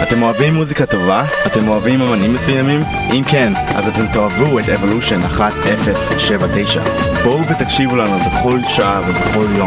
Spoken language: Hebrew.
אתם אוהבים מוזיקה טובה? אתם אוהבים אמנים מסוימים? אם כן, אז אתם תאהבו את Evolution 1079. בואו ותקשיבו לנו בכל שעה ובכל יום.